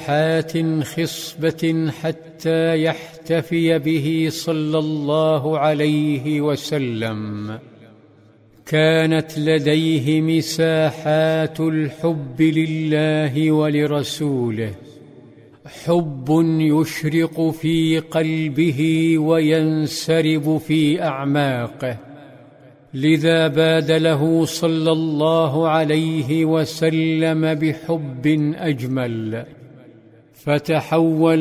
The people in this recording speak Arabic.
مساحات خصبة حتى يحتفي به صلى الله عليه وسلم. كانت لديه مساحات الحب لله ولرسوله، حب يشرق في قلبه وينسرب في أعماقه، لذا باد له صلى الله عليه وسلم بحب أجمل، فتحول